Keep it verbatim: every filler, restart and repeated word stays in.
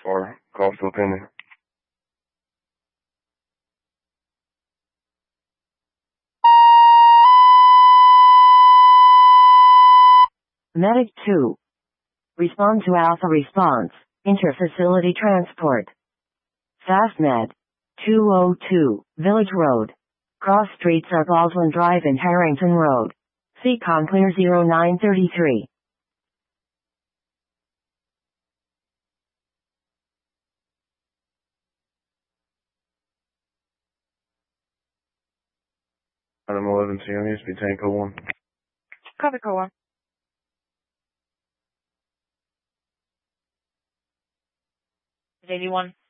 Or call still pending. Medic two. Respond to Alpha response. Interfacility transport. FastMed. two oh two, Village Road. Cross streets are Baldwin Drive and Harrington Road. C C O M clear zero nine three three. Item eleven C M U S B Tanko one. Copy, call one. eighty-one.